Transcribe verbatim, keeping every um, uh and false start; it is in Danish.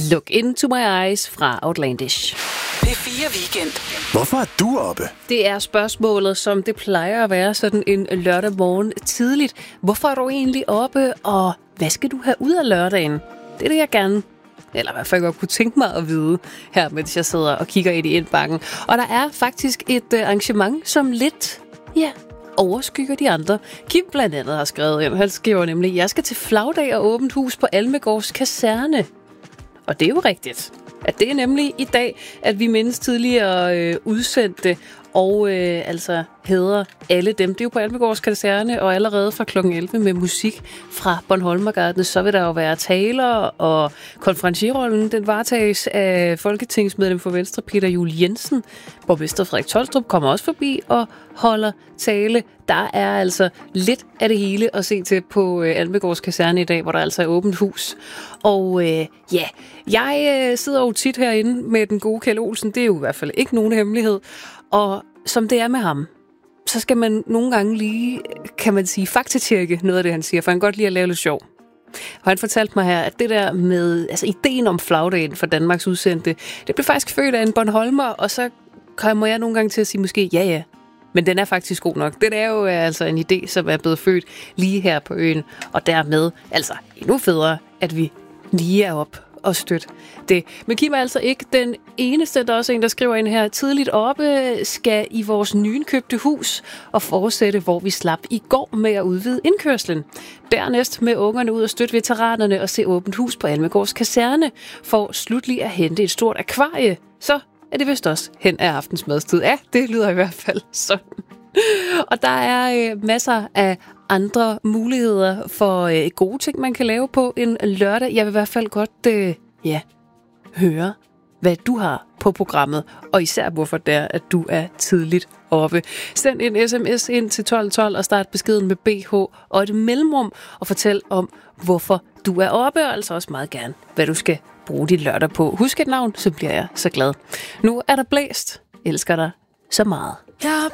Look Into My Eyes fra Outlandish. P fire Weekend. Hvorfor er du oppe? Det er spørgsmålet, som det plejer at være sådan en lørdag morgen tidligt. Hvorfor er du egentlig oppe, og hvad skal du have ud af lørdagen? Det er det, jeg gerne, eller i hvert fald godt kunne tænke mig at vide, her mens jeg sidder og kigger ind i indbakken. Og der er faktisk et arrangement, som lidt, ja, overskygger de andre. Kim blandt andet har skrevet ind. Han skriver nemlig, jeg skal til flagdag og åbent hus på Almegårds Kaserne. Og det er jo rigtigt. At det er nemlig i dag, at vi mindes tidligere øh, udsendte og øh, altså hedder alle dem. Det er jo på Almegårds Kaserne, og allerede fra klokken elleve med musik fra Bornholmergarden, så vil der jo være taler, og konferencierrollen, den varetages af folketingsmedlem for Venstre, Peter Juel Jensen. Borgmester Frederik Tolstrup kommer også forbi og holder tale. Der er altså lidt af det hele at se til på øh, Almegårds Kaserne i dag, hvor der altså er åbent hus. Og øh, ja, jeg øh, sidder jo tit herinde med den gode Kjeld Olsen. Det er jo i hvert fald ikke nogen hemmelighed. Og som det er med ham, så skal man nogle gange lige, kan man sige, faktatjekke noget af det, han siger, for han kan godt lide at lave lidt sjov. Og han fortalte mig her, at det der med, altså ideen om flagdagen for Danmarks udsendte, det blev faktisk født af en Bornholmer, og så kommer jeg nogle gange til at sige måske, ja ja, men den er faktisk god nok. Det er jo altså en idé, som er blevet født lige her på øen, og dermed altså endnu federe, at vi lige er op og støtte det. Men Kim er altså ikke den eneste. Der er også en, der skriver ind her, tidligt oppe skal i vores nyindkøbte hus og fortsætte, hvor vi slap i går med at udvide indkørslen. Dernæst med ungerne ud og støtte veteranerne og se åbent hus på Almegårds Kaserne, for slutlig at hente et stort akvarie. Så er det vist også hen af aftensmadstid. Ja, det lyder i hvert fald sådan. Og der er øh, masser af andre muligheder for øh, gode ting, man kan lave på en lørdag. Jeg vil i hvert fald godt øh, ja, høre, hvad du har på programmet, og især hvorfor det er, at du er tidligt oppe. Send en sms ind til tolv tolv og start beskeden med B H og et mellemrum, og fortæl om, hvorfor du er oppe, og altså også meget gerne, hvad du skal bruge dit lørdag på. Husk et navn, så bliver jeg så glad. Nu er der blæst. Elsker dig så meget. Jeg